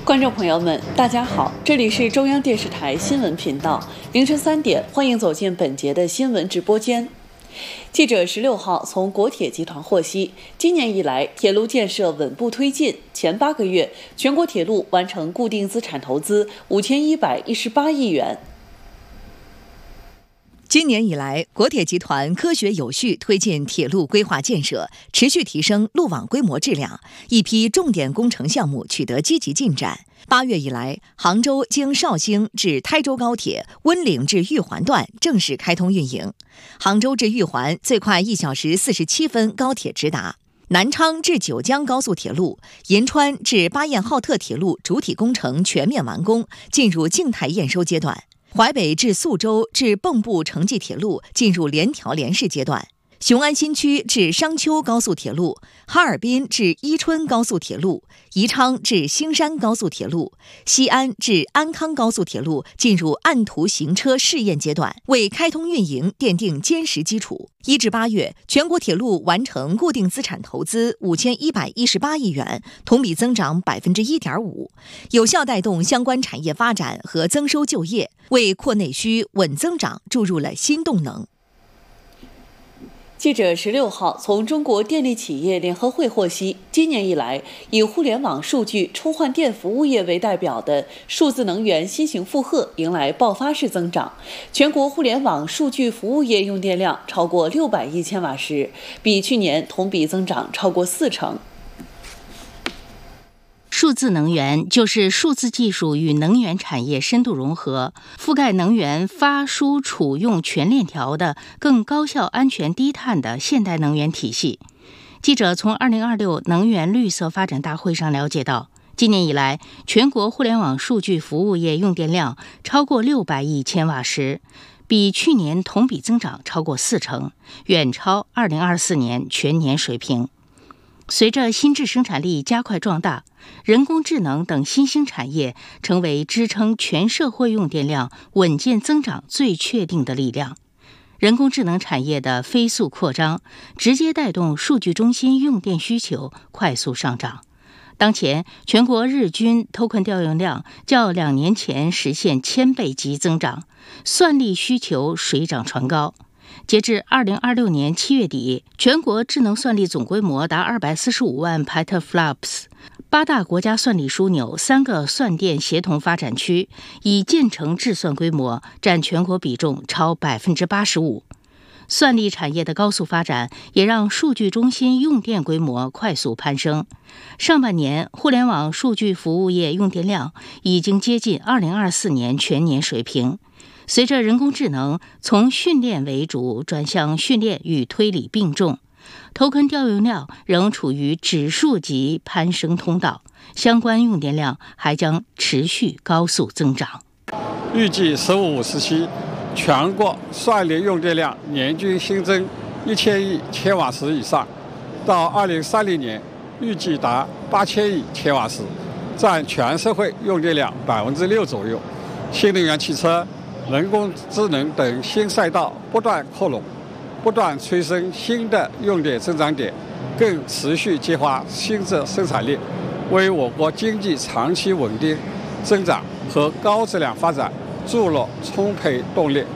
观众朋友们，大家好，这里是中央电视台新闻频道，凌晨3点，欢迎走进本节的新闻直播间。记者16号从国铁集团获悉，今年以来铁路建设稳步推进，前8个月全国铁路完成固定资产投资5118亿元。 今年以来，国铁集团科学有序推进铁路规划建设，持续提升路网规模质量，一批重点工程项目取得积极进展。8月以来，杭州经绍兴至台州高铁温岭至玉环段正式开通运营，杭州至玉环最快1小时47分高铁直达。南昌至九江高速铁路、银川至巴彦浩特铁路主体工程全面完工，进入静态验收阶段。淮北至宿州至蚌埠城际铁路进入联调联试阶段，雄安新区至商丘高速铁路、哈尔滨至伊春高速铁路、宜昌至兴山高速铁路、西安至安康高速铁路进入按图行车试验阶段，为开通运营奠定坚实基础。1至8月，全国铁路完成固定资产投资5118亿元，同比增长1.5%，有效带动相关产业发展和增收就业，为扩内需、稳增长注入了新动能。 记者16号从中国电力企业联合会获悉，今年以来，以互联网数据充换电服务业为代表的数字能源新型负荷迎来爆发式增长，全国互联网数据服务业用电量超过600亿千瓦时，比去年同比增长超过40%。 数字能源就是数字技术与能源产业深度融合，覆盖能源发输储用全链条的更高效、安全、低碳的现代能源体系。记者从2026能源绿色发展大会上了解到，今年以来，全国互联网数据服务业用电量超过600亿千瓦时，比去年同比增长超过40%，远超2024年全年水平。随着新质生产力加快壮大，人工智能等新兴产业成为支撑全社会用电量稳健增长最确定的力量。人工智能产业的飞速扩张，直接带动数据中心用电需求快速上涨。当前，全国日均 token 调用量较2年前实现1000倍级增长，算力需求水涨船高。截至2026年7月底，全国智能算力总规模达245万 petaflops。8大国家算力枢纽、3个算电协同发展区已建成智算规模，占全国比重超 85%。算力产业的高速发展也让数据中心用电规模快速攀升。上半年，互联网数据服务业用电量已经接近2024年全年水平。随着人工智能从训练为主转向训练与推理并重，token 调用量仍处于指数级攀升通道，相关用电量还将持续高速增长。 预计15-57全国算力用电量年均新增1000亿千瓦时以上，到2030年预计达8000亿千瓦时，占全社会用电量6%左右。新能源汽车、人工智能等新赛道不断扩容，不断催生新的用电增长点，更持续激发新质生产力，为我国经济长期稳定增长和高质量发展注入充沛动力。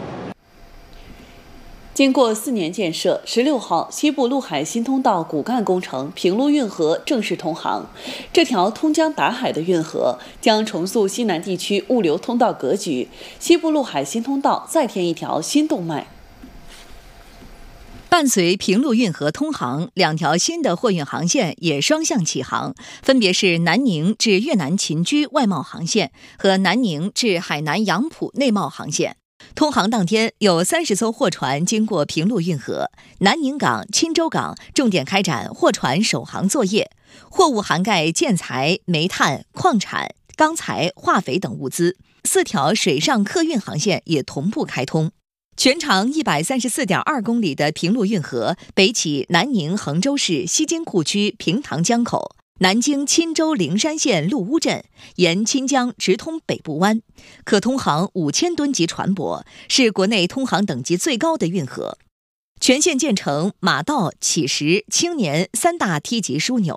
经过4年建设，16号西部陆海新通道骨干工程平陆运河正式通航。这条通江达海的运河将重塑西南地区物流通道格局，西部陆海新通道再添一条新动脉。 伴随平陆运河通航，2条新的货运航线也双向起航，分别是南宁至越南秦居外贸航线和南宁至海南杨浦内贸航线。通航当天，有30艘货船经过平陆运河，南宁港、钦州港重点开展货船首航作业，货物涵盖建材、煤炭、矿产、钢材、化肥等物资。4条水上客运航线也同步开通。全长134.2公里的平陆运河北起南宁衡州市西京库区平塘江口，南京钦州灵山县陆乌镇，沿钦江直通北部湾，可通航5000吨级船舶，是国内通航等级最高的运河。全线建成马道、乞石、青年3大梯级枢纽。